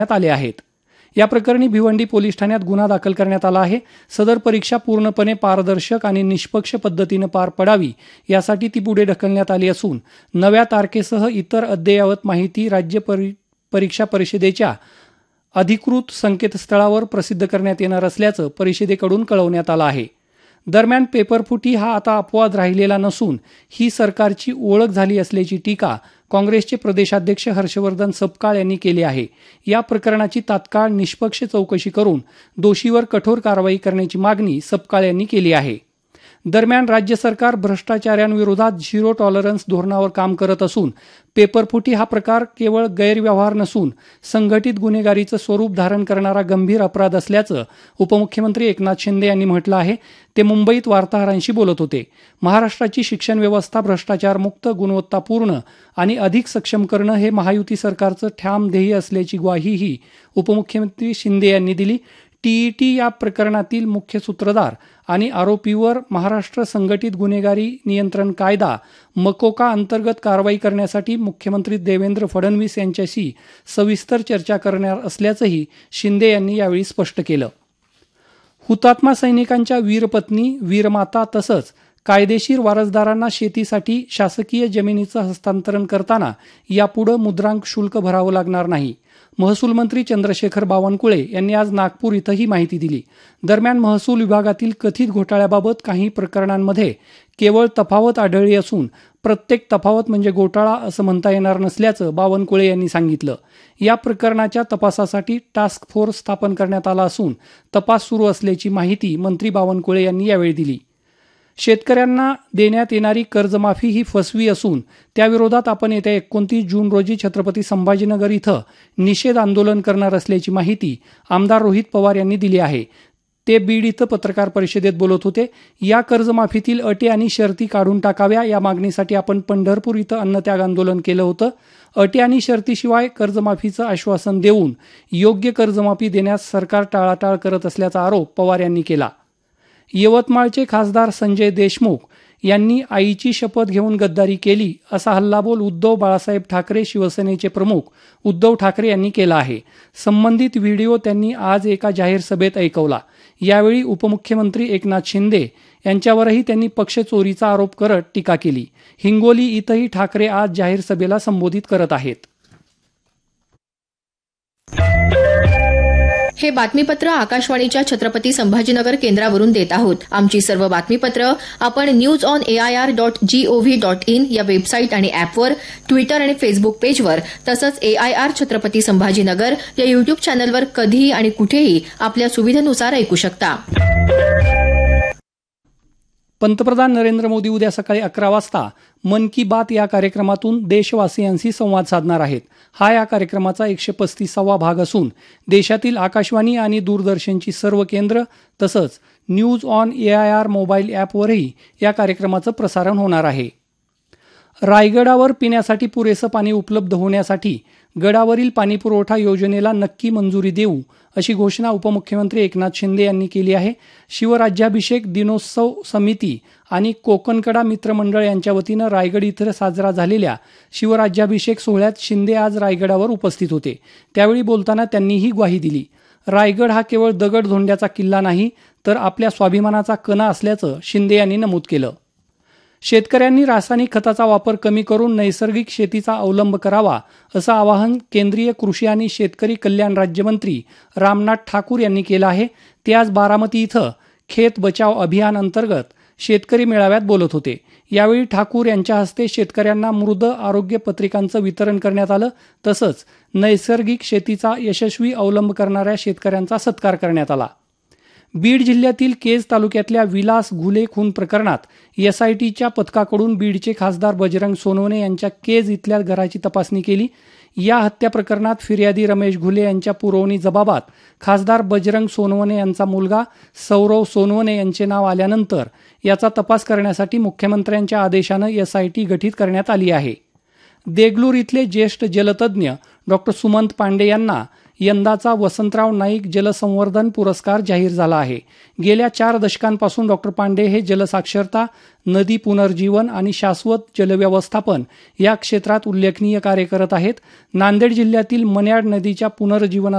आले आहेत। या प्रकरणी भिवंडी पोलीस ठाण्यात गुन्हा दाखल करण्यात आला आहे। सदर परीक्षा पूर्णपणे पारदर्शक आणि निष्पक्ष पद्धतीने पार पडावी यासाठी ती पुढे ढकलण्यात आली असून नव्या तारखेसह इतर अद्ययावत माहिती राज्य परीक्षा परिषदेच्या अधिकृत संकेतस्थळावर प्रसिद्ध करण्यात येणार असल्याचं परिषदेकडून कळवण्यात आलं आहे। दरम्यान पेपरफुटी हा आता अपवाद राहिलेला नसून ही सरकारची ओळख झाली असल्याची टीका काँग्रेसचे प्रदेशाध्यक्ष हर्षवर्धन सपकाळ यांनी केली आहे। या प्रकरणाची तात्काळ निष्पक्ष चौकशी करून दोषीवर कठोर कारवाई करण्याची मागणी सपकाळ यांनी केली आहे। दरम्यान राज्य सरकार भ्रष्टाचाऱ्यांविरोधात झिरो टॉलरन्स धोरणावर काम करत असून पेपरफुटी हा प्रकार केवळ गैरव्यवहार नसून संघटित गुन्हेगारीचं स्वरूप धारण करणारा गंभीर अपराध असल्याचं उपमुख्यमंत्री एकनाथ शिंदे यांनी म्हटलं आहे। ते मुंबईत वार्ताहरांशी बोलत होते। महाराष्ट्राची शिक्षण व्यवस्था भ्रष्टाचारमुक्त, गुणवत्तापूर्ण आणि अधिक सक्षम करणं हे महायुती सरकारचं ठाम ध्येय असल्याची ग्वाहीही उपमुख्यमंत्री शिंदे यांनी दिली। टीईटी या प्रकरणातील मुख्य सूत्रधार आणि आरोपीवर महाराष्ट्र संघटित गुन्हेगारी नियंत्रण कायदा मकोका अंतर्गत कारवाई करण्यासाठी मुख्यमंत्री देवेंद्र फडणवीस यांच्याशी सविस्तर चर्चा करणार असल्याचंही शिंदे यांनी यावेळी स्पष्ट केलं। हुतात्मा सैनिकांच्या वीरपत्नी, वीरमाता तसंच कायदेशीर वारसदारांना शेतीसाठी शासकीय जमिनीचं हस्तांतरण करताना यापुढे मुद्रांक शुल्क भरावं लागणार नाही। महसूल मंत्री चंद्रशेखर बावनकुळे यांनी आज नागपूर इथं ही माहिती दिली। दरम्यान महसूल विभागातील कथित घोटाळ्याबाबत काही प्रकरणांमध्ये केवळ तफावत आढळली असून प्रत्येक तफावत म्हणजे घोटाळा असं म्हणता येणार नसल्याचं बावनकुळे यांनी सांगितलं। या प्रकरणाच्या तपासासाठी टास्क फोर्स स्थापन करण्यात आला असून तपास सुरू असल्याची माहिती मंत्री बावनकुळे यांनी यावेळी दिली। शेतकऱ्यांना देण्यात येणारी कर्जमाफी ही फसवी असून त्याविरोधात आपण येत्या 29 जून रोजी छत्रपती संभाजीनगर इथं निषेध आंदोलन करणार असल्याची माहिती आमदार रोहित पवार यांनी दिली आहे। ते बीड इथं पत्रकार परिषदेत बोलत होते। या कर्जमाफीतील अटी आणि शर्ती काढून टाकाव्या या मागणीसाठी आपण पंढरपूर इथं अन्नत्याग आंदोलन केलं होतं। अटी आणि शर्तीशिवाय कर्जमाफीचं आश्वासन देऊन योग्य कर्जमाफी देण्यास सरकार टाळाटाळ करत असल्याचा आरोप पवार यांनी केला। यवतमाळचे खासदार संजय देशमुख यांनी आईची शपथ घेऊन गद्दारी केली असा हल्लाबोल उद्धव बाळासाहेब ठाकरे शिवसेनेचे प्रमुख उद्धव ठाकरे यांनी केला आहे। संबंधित व्हिडिओ त्यांनी आज एका जाहीर सभेत ऐकवला। यावेळी उपमुख्यमंत्री एकनाथ शिंदे यांच्यावरही त्यांनी पक्ष चोरीचा आरोप करत टीका केली। हिंगोली इथंही ठाकरे आज जाहीर सभेला संबोधित करत आहेत। हे बातमीपत्र आकाशवाणीच्या छत्रपती संभाजीनगर केंद्रावरून देत आहोत। आमची सर्व बातमीपत्र आपण news.air.gov.in या वेबसाईट आणि ॲपवर, ट्विटर आणि फेसबुक पेजवर तसंच AIR छत्रपती संभाजीनगर या युट्यूब चॅनलवर कधीही आणि कुठेही आपल्या सुविधेनुसार ऐकू शकता। पंतप्रधान नरेंद्र मोदी उद्या सकाळी 11 वाजता मन की बात या कार्यक्रमातून देशवासियांशी संवाद साधणार आहेत। हा या कार्यक्रमाचा 135वा भाग असून देशातील आकाशवाणी आणि दूरदर्शनची सर्व केंद्र तसंच न्यूज ऑन AIR मोबाईल ॲपवरही या कार्यक्रमाचं प्रसारण होणार आहे। रायगडावर पिण्यासाठी पुरेसं पाणी उपलब्ध होण्यासाठी गडावरील पाणीपुरवठा योजनेला नक्की मंजुरी देऊ अशी घोषणा उपमुख्यमंत्री एकनाथ शिंदे यांनी केली आहे। शिवराज्याभिषेक दिनोत्सव समिती आणि कोकणकडा मित्रमंडळ यांच्या वतीनं रायगड इथं साजरा झालेल्या शिवराज्याभिषेक सोहळ्यात शिंदे आज रायगडावर उपस्थित होते। त्यावेळी बोलताना त्यांनी ही ग्वाही दिली। रायगड हा केवळ दगड-धोंड्याचा किल्ला नाही तर आपल्या स्वाभिमानाचा कणा असल्याचं शिंदे यांनी नमूद केलं। शेतकऱ्यांनी रासायनिक खताचा वापर कमी करून नैसर्गिक शेतीचा अवलंब करावा असं आवाहन केंद्रीय कृषी आणि शेतकरी कल्याण राज्यमंत्री रामनाथ ठाकूर यांनी केलं आहे। ते आज बारामती इथं खेत बचाव अभियान अंतर्गत शेतकरी मेळाव्यात बोलत होते। यावेळी ठाकूर यांच्या हस्ते शेतकऱ्यांना मृद आरोग्य पत्रिकांचं वितरण करण्यात आलं तसंच नैसर्गिक शेतीचा यशस्वी अवलंब करणाऱ्या शेतकऱ्यांचा सत्कार करण्यात आला। बीड जिल्ह्यातील केज तालुक्यातल्या विलास घुले खून प्रकरणात SITच्या पथकाकडून बीडचे खासदार बजरंग सोनवणे यांच्या केज इथल्या घराची तपासणी केली। या हत्या प्रकरणात फिर्यादी रमेश घुले यांच्या पुरवणी जबाबात खासदार बजरंग सोनवणे यांचा मुलगा सौरव सोनवणे यांचे नाव आल्यानंतर याचा तपास करण्यासाठी मुख्यमंत्र्यांच्या आदेशानं SIT गठीत करण्यात आली आहे। देगलूर इथले ज्येष्ठ जलतज्ञ डॉक्टर सुमंत पांडे यांना यंदाचा वसंतराव नाईक जलसंवर्धन पुरस्कार जाहीर झाला आहे। गेल्या 4 दशकांपासून डॉक्टर पांडे हे जलसाक्षरता, नदी पुनर्जीवन आणि शाश्वत जलव्यवस्थापन या क्षेत्रात उल्लेखनीय कार्य करत आहेत। नांदेड जिल्ह्यातील मन्याड नदीच्या पुनर्जीवनासाठी